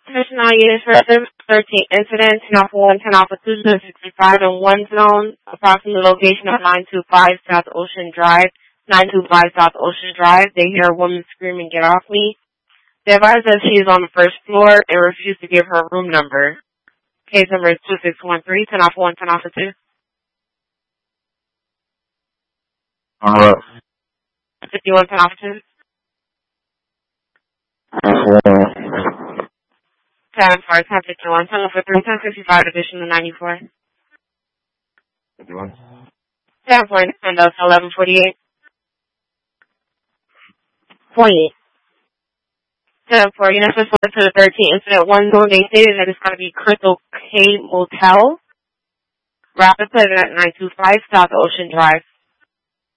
Personal units for 13 incidents, 10 Alpha 1, 10 Alpha 2, 65 in one zone, approximate location of 925 South Ocean Drive, 925 South Ocean Drive. They hear a woman screaming, "Get off me." They advise that she is on the first floor and refuse to give her room number. Case number is 2613, 10 Alpha 1, 10 Alpha 2. Alright. 51, 10 Alpha 2. 10 for 1051, 10 for 3, 1065, addition to 94. 51. 10 for 1148. 48. 10 for units responded to the 13 incident 1 zone. They stated that it's going to be Crystal K Motel, Rapid Pleasure at 925 South Ocean Drive.